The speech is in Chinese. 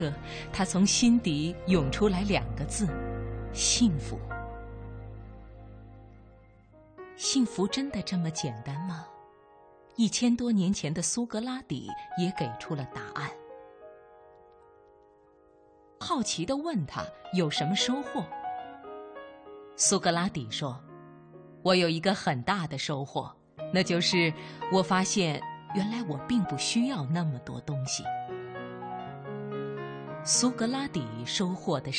他从心底涌出来2个字：幸福。幸福真的这么简单吗？1000多年前的苏格拉底也给出了答案。好奇地问他有什么收获。苏格拉底说：“我有一个很大的收获，那就是我发现原来我并不需要那么多东西。”苏格拉底收获的